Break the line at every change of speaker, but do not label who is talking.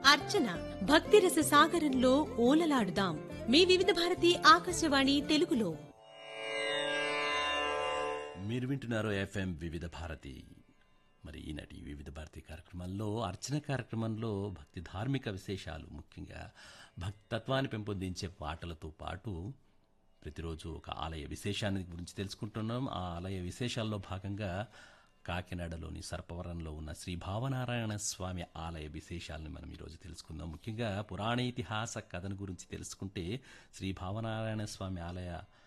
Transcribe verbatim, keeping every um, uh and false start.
అర్చన భక్తిరస సాగరంలో ఓలలాడుదాం మీ వివిధ భారతి ఆకాశవాణి తెలుగులో.
మీరు వింటున్నారు ఎఫ్ఎం వివిధ భారతి. మరి ఈనాటి వివిధ భారతి కార్యక్రమాల్లో అర్చన కార్యక్రమంలో భక్తి ధార్మిక విశేషాలు, ముఖ్యంగా భక్తత్వాన్ని పెంపొందించే పాటలతో పాటు ప్రతిరోజు ఒక ఆలయ విశేషాన్ని గురించి తెలుసుకుంటున్నాం. ఆ ఆలయ విశేషాల్లో భాగంగా కాకినాడలోని సర్పవరంలో ఉన్న శ్రీ భావనారాయణ స్వామి ఆలయ విశేషాలను మనం ఈరోజు తెలుసుకుందాం. ముఖ్యంగా పురాణ ఇతిహాస కథను గురించి తెలుసుకుంటే శ్రీ భావనారాయణ స్వామి ఆలయ